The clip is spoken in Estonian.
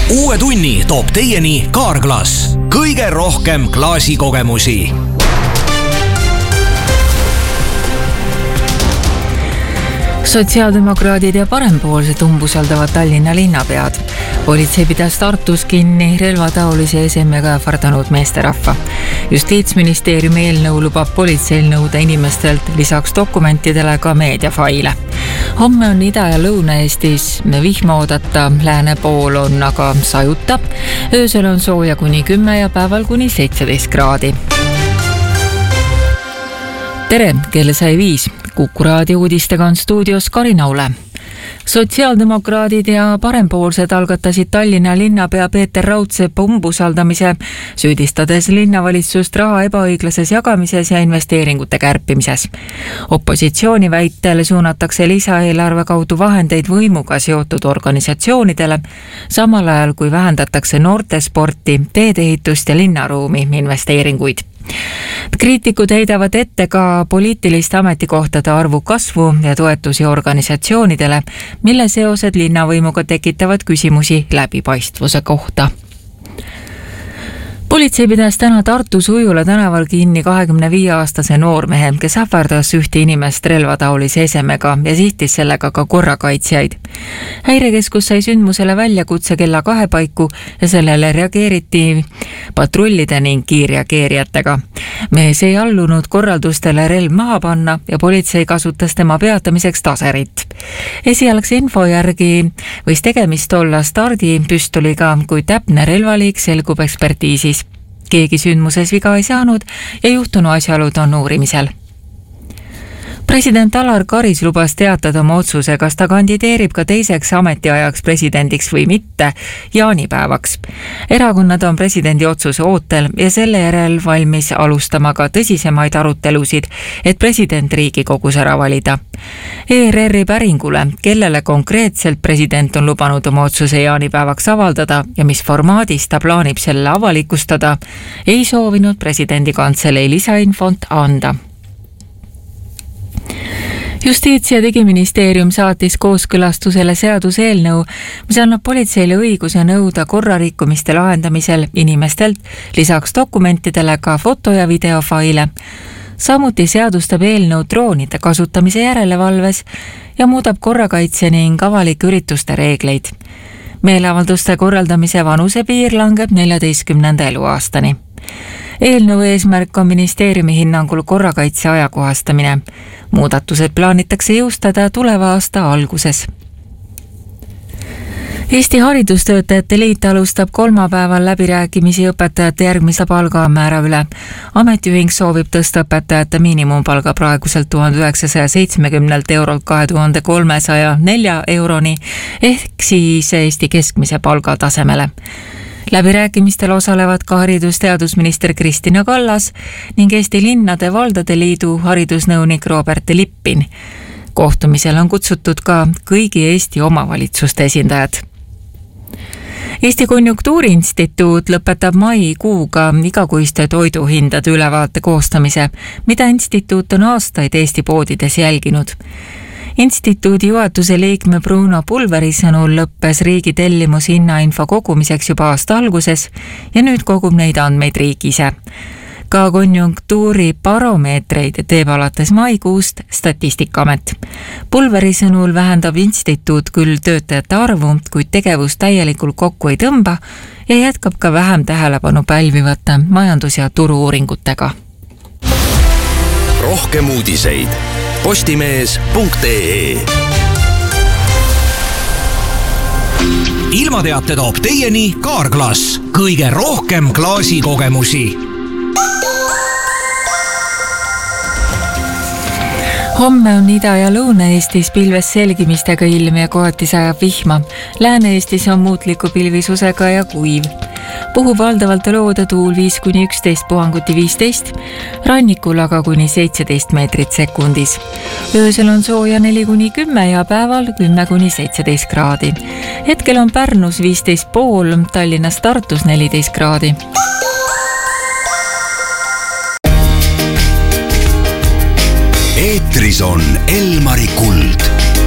Uue tunni toob teieni Carglass. Kõige rohkem klaasikogemusi. Sotsiaaldemokraadid ja parempoolsed umbusaldavad Tallinna linnapead. Politsei pidas Tartus kinni relvataolise esemega ähvardanud meesterahva. Justiitsministeeriumi eelnõu lubab politseil nõuda inimestelt lisaks dokumentidele ka meediafaile. Homme on Ida- ja Lõuna-Eestis vihma oodata, lääne pool on aga sajuta. Öösel on sooja kuni 10 ja päeval kuni 17 kraadi. Tere, kell sai 5. Kuku raadio uudistega on stuudios Karin Aule. Sotsiaaldemokraadid ja parempoolsed algatasid Tallinna linnapea Peeter Raudsepa umbusaldamise, süüdistades linnavalitsust raha ebaõiglases jagamises ja investeeringute kärpimises. Opositsiooni väitel suunatakse lisaeelarve kaudu vahendeid võimuga seotud organisatsioonidele, samal ajal kui vähendatakse noortesporti, teedeehitust ja linnaruumi investeeringuid. Kriitikud heidavad ette ka poliitiliste ametikohtade arvu kasvu ja toetusi organisatsioonidele, mille seosed linnavõimuga tekitavad küsimusi läbipaistvuse kohta. Politsei pidas täna Tartus Ujula tänaval kinni 25-aastase noormehe, kes ähvardas ühte inimest relvataolise esemega ja sihtis sellega ka korrakaitsjaid. Häirekeskus sai sündmusele väljakutse kella 2 paiku ja sellele reageeriti patrullide ning kiirreageerijatega. Mees ei allunud korraldustele relv maha panna ja politsei kasutas tema peatamiseks taserit. Esialgse info järgi võis tegemist olla stardipüstoliga, kui täpne relvaliik selgub ekspertiisis. Keegi sündmuses viga ei saanud ja juhtunu asjaolud on uurimisel. President Alar Karis lubas teatada oma otsuse, kas ta kandideerib ka teiseks ametiajaks presidendiks või mitte jaanipäevaks. Erakonnad on presidendi otsuse ootel ja selle järel valmis alustama ka tõsisemaid arutelusid, et president Riigikogus ära valida. ERR-i päringule, kellele konkreetselt president on lubanud oma otsuse jaanipäevaks avaldada ja mis formaadis ta plaanib selle avalikustada, ei soovinud presidendi kantselei lisainfot anda. Justiits- ja digiministeerium saatis kooskõlastusele seaduseelnõu, mis annab politseile õiguse nõuda korrarikkumiste lahendamisel inimestelt lisaks dokumentidele ka foto- ja videofaile. Samuti seadustab eelnõu droonide kasutamise järelevalves ja muudab korrakaitse ning avalike ürituste reegleid. Meeleavalduste korraldamise vanusepiir langeb 14. eluaastani. Eelnõu eesmärk on ministeeriumi hinnangul korrakaitse ajakohastamine. Muudatused plaanitakse jõustada tuleva aasta alguses. Eesti Haridustöötajate Liit alustab kolmapäeval läbirääkimisi õpetajate järgmise palgamäära üle. Ametiühing soovib tõsta õpetajate miinimumpalga praeguselt 1970 eurolt 2304 euroni ehk siis Eesti keskmise palga tasemele. Läbirääkimistel osalevad ka haridusteadusminister Kristina Kallas ning Eesti Linnade Valdade Liidu haridusnõunik Robert Lippin. Kohtumisel on kutsutud ka kõigi Eesti omavalitsuste esindajad. Eesti Konjunktuuriinstituut lõpetab maikuuga igakuiste toiduhindade ülevaate koostamise, mida instituut on aastaid Eesti poodides jälginud. Instituudi juhatuse liikme Bruno Pulveri sõnul lõppes riigi tellimus hinnainfo kogumiseks juba aasta alguses ja nüüd kogub neid andmeid riik ise. Ka konjunktuuri baromeetreid teeb alates maikuust Statistikaamet. Pulveri sõnul vähendab instituut küll töötajate arvu, kuid tegevus täielikult kokku ei tõmba ja jätkab ka vähem tähelepanu pälvivate majandus- ja turu-uuringutega. Rohkem uudiseid postimees.ee. Ilmateate toob teieni Carglass. Kõige rohkem klaasikogemusi. Homme on Ida- ja Lõuna-Eestis pilves selgimistega ilm ja kohati sajab vihma. Lääne-Eestis on muutliku pilvisusega ja kuiv. Puhub valdavalt loodetuul 5-11, puhanguti 15, rannikul aga kuni 17 meetrit sekundis. Öösel on sooja 4-10 ja päeval 10-17 kraadi. Hetkel on Pärnus 15,5, Tallinnas Tartus 14 kraadi. Eetris on Elmari Kuld.